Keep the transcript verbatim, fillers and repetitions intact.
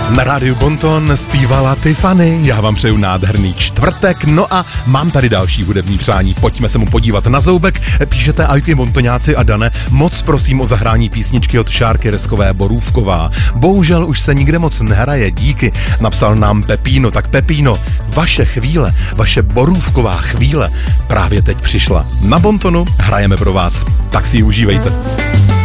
Na rádiu Bonton zpívala Tiffany, já vám přeju nádherný čtvrtek, no a mám tady další hudební přání, pojďme se mu podívat na zoubek, píšete Ajky Bontoňáci a Dane, moc prosím o zahrání písničky od Šárky Reskové Borůvková. Bohužel už se nikde moc nehraje, díky, napsal nám Pepíno, tak Pepíno, vaše chvíle, vaše Borůvková chvíle právě teď přišla. Na Bontonu hrajeme pro vás, tak si ji užívejte.